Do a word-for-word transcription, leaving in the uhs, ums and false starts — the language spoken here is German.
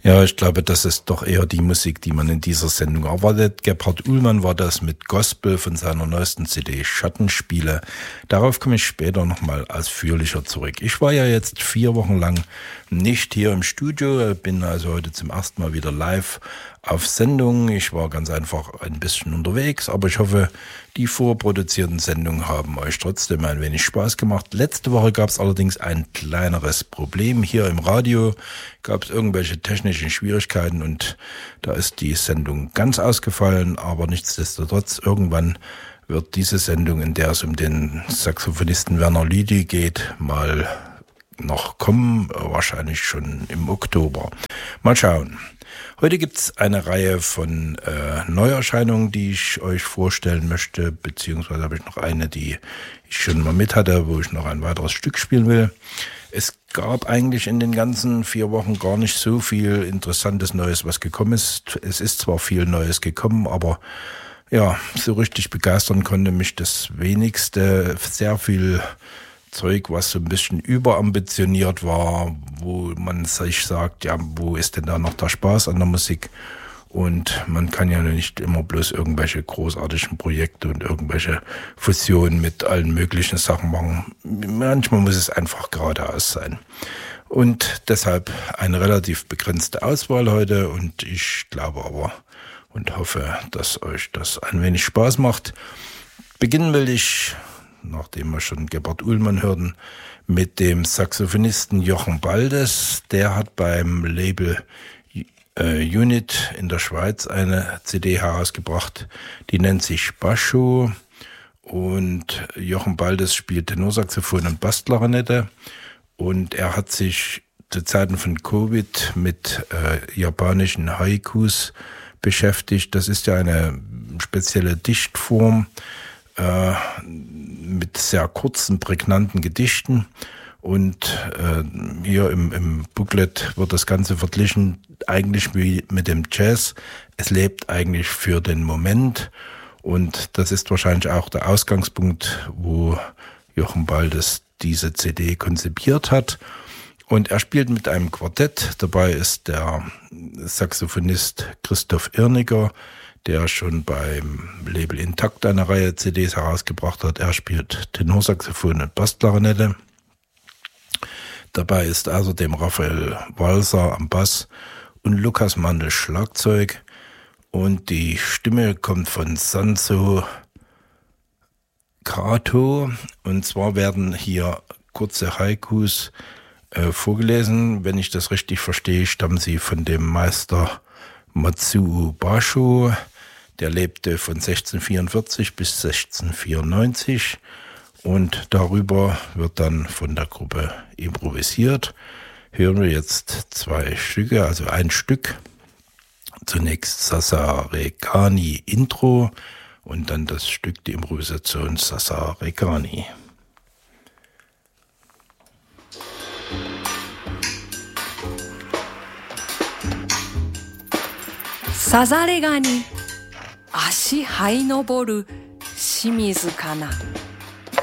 Ja, ich glaube, das ist doch eher die Musik, die man in dieser Sendung erwartet. Gebhard Uhlmann war das mit Gospel von seiner neuesten C D Schattenspiele. Darauf komme ich später nochmal ausführlicher zurück. Ich war ja jetzt vier Wochen lang nicht hier im Studio, bin also heute zum ersten Mal wieder live auf Sendung. Ich war ganz einfach ein bisschen unterwegs, aber ich hoffe, die vorproduzierten Sendungen haben euch trotzdem ein wenig Spaß gemacht. Letzte Woche gab es allerdings ein kleineres Problem. Hier im Radio gab es irgendwelche technischen Schwierigkeiten und da ist die Sendung ganz ausgefallen, aber nichtsdestotrotz irgendwann wird diese Sendung, in der es um den Saxophonisten Werner Lüdi geht, mal noch kommen, wahrscheinlich schon im Oktober. Mal schauen. Heute gibt's eine Reihe von äh, Neuerscheinungen, die ich euch vorstellen möchte, beziehungsweise habe ich noch eine, die ich schon mal mit hatte, wo ich noch ein weiteres Stück spielen will. Es gab eigentlich in den ganzen vier Wochen gar nicht so viel Interessantes Neues, was gekommen ist. Es ist zwar viel Neues gekommen, aber ja, so richtig begeistern konnte mich das wenigste. Sehr viel Zeug, was so ein bisschen überambitioniert war, wo man sich sagt, ja, wo ist denn da noch der Spaß an der Musik? Und man kann ja nicht immer bloß irgendwelche großartigen Projekte und irgendwelche Fusionen mit allen möglichen Sachen machen. Manchmal muss es einfach geradeaus sein. Und deshalb eine relativ begrenzte Auswahl heute und ich glaube aber und hoffe, dass euch das ein wenig Spaß macht. Beginnen will ich, nachdem wir schon Gebhard Uhlmann hörten, mit dem Saxophonisten Jochen Baldes. Der hat beim Label äh, Unit in der Schweiz eine C D herausgebracht, die nennt sich Bascho. Und Jochen Baldes spielt Tenorsaxophon und Bassklarinette. Und er hat sich zu Zeiten von Covid mit äh, japanischen Haikus beschäftigt. Das ist ja eine spezielle Dichtform, Äh, mit sehr kurzen, prägnanten Gedichten und äh, hier im, im Booklet wird das Ganze verglichen eigentlich wie mit dem Jazz. Es lebt eigentlich für den Moment und das ist wahrscheinlich auch der Ausgangspunkt, wo Jochen Baldes diese C D konzipiert hat. Und er spielt mit einem Quartett. Dabei ist der Saxophonist Christoph Irniger, der schon beim Label Intakt eine Reihe C Ds herausgebracht hat. Er spielt Tenorsaxophon und Bassklarinette. Dabei ist außerdem Raphael Walser am Bass und Lukas Mandel Schlagzeug. Und die Stimme kommt von Sanso Kato. Und zwar werden hier kurze Haikus äh, vorgelesen. Wenn ich das richtig verstehe, stammen sie von dem Meister Matsuo Basho. Der lebte von sechzehnhundertvierundvierzig bis sechzehnhundertvierundneunzig und darüber wird dann von der Gruppe improvisiert. Hören wir jetzt zwei Stücke, also ein Stück. Zunächst Sasaregani Intro und dann das Stück, die Improvisation Sasaregani. Sasaregani 足這いのぼる清水かな